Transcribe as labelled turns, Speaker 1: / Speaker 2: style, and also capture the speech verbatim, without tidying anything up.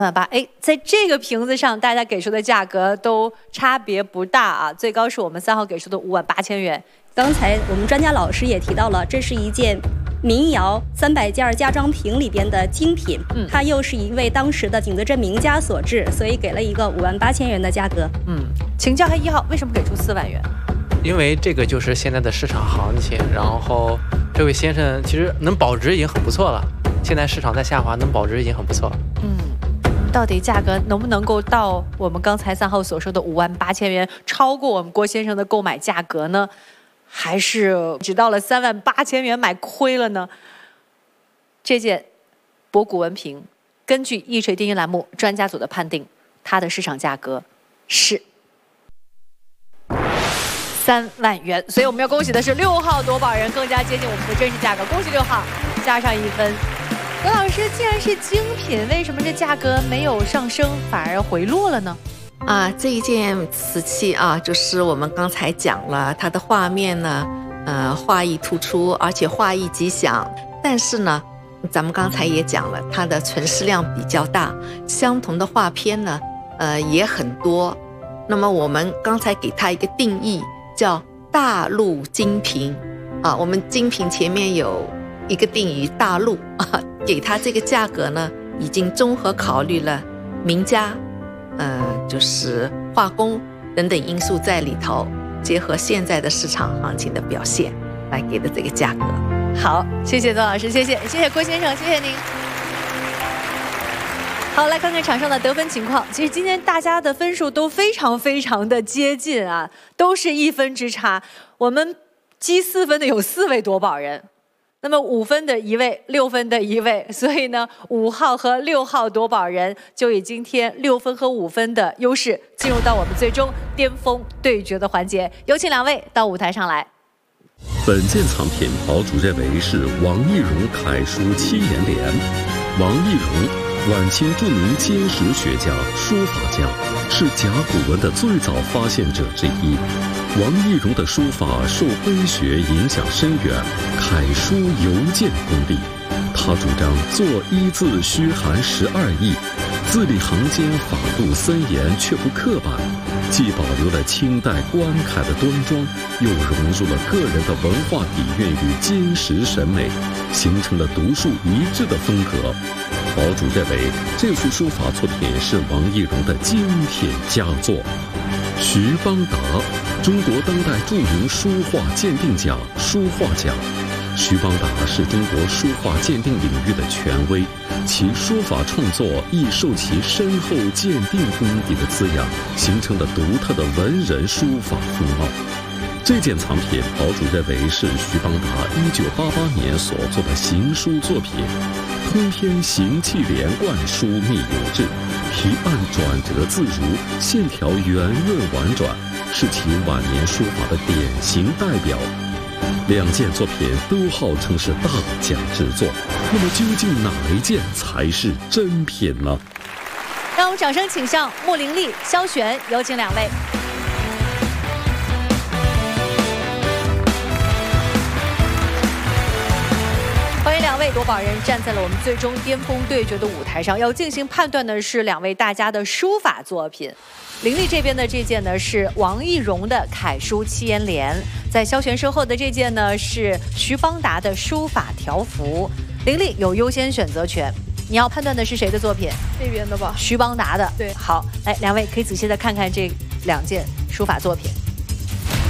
Speaker 1: 万八，哎，在这个瓶子上，大家给出的价格都差别不大啊，最高是我们三号给出的五万八千元。
Speaker 2: 刚才我们专家老师也提到了，这是一件民谣三百件家装瓶里边的精品，嗯，它又是一位当时的景德镇名家所制，所以给了一个五万八千元的价格。
Speaker 1: 嗯，请教一下一号，为什么给出四万元？
Speaker 3: 因为这个就是现在的市场行情，然后这位先生其实能保值已经很不错了。现在市场在下滑，能保值已经很不错了。
Speaker 1: 嗯。到底价格能不能够到我们刚才三号所说的五万八千元，超过我们郭先生的购买价格呢？还是只到了三万八千元买亏了呢？这件博古文瓶，根据易锤定音栏目专家组的判定，它的市场价格是三万元。所以我们要恭喜的是六号夺宝人，更加接近我们的真实价格，恭喜六号，加上一分。葛老师，既然是精品，为什么这价格没有上升，反而回落了呢？
Speaker 4: 啊，这一件瓷器啊，就是我们刚才讲了，它的画面呢，呃，画意突出，而且画意吉祥。但是呢，咱们刚才也讲了，它的存世量比较大，相同的画片呢，呃，也很多。那么我们刚才给它一个定义，叫大陆精品啊。我们精品前面有一个定义大陆啊。给它这个价格呢，已经综合考虑了名家，呃，就是画工等等因素在里头，结合现在的市场行情的表现来给的这个价格。
Speaker 1: 好，谢谢曾老师，谢谢，谢谢郭先生，谢谢您。好，来看看场上的得分情况。其实今天大家的分数都非常非常的接近啊，都是一分之差。我们积四分的有四位夺宝人。那么五分的一位，六分的一位，所以呢，五号和六号夺宝人就以今天六分和五分的优势，进入到我们最终巅峰对决的环节。有请两位到舞台上来。
Speaker 5: 本件藏品堡主认为是王懿荣楷书七言联。王懿荣，晚清著名金石学家、书法家，是甲骨文的最早发现者之一。王懿荣的书法受碑学影响深远，楷书尤见功力。他主张作一字虚含十二意，字里行间法度森严却不刻板，既保留了清代官楷的端庄，又融入了个人的文化底蕴与金石审美，形成了独树一帜的风格。堡主认为这幅书法作品是王懿荣的精品佳作。徐邦达，中国当代著名书画鉴定家、书画家。徐邦达是中国书画鉴定领域的权威，其书法创作亦受其深厚鉴定功底的滋养，形成了独特的文人书法风貌。这件藏品，堡主认为是徐邦达一九八八年所做的行书作品，通篇行气连贯，疏密有致，提按转折自如，线条圆润婉转，是其晚年书法的典型代表。两件作品都号称是大奖之作，那么究竟哪一件才是真品呢？
Speaker 1: 让我们掌声请上穆玲丽、肖璇，有请两位。欢迎两位夺宝人站在了我们最终巅峰对决的舞台上，要进行判断的是两位大家的书法作品。玲丽这边的这件呢是王懿荣的楷书七言联，在萧璇身后的这件呢是徐邦达的书法条幅。玲丽有优先选择权，你要判断的是谁的作品？
Speaker 6: 这边的吧，
Speaker 1: 徐邦达的。
Speaker 6: 对，
Speaker 1: 好，来，两位可以仔细的看看这两件书法作品。